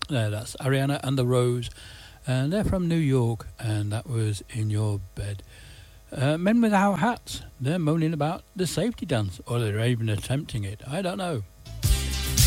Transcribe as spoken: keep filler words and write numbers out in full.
There, that's Ariana and the Rose, and they're from New York, and that was In Your Bed. Uh, Men Without Hats, they're moaning about the safety dance, or they're even attempting it. I don't know.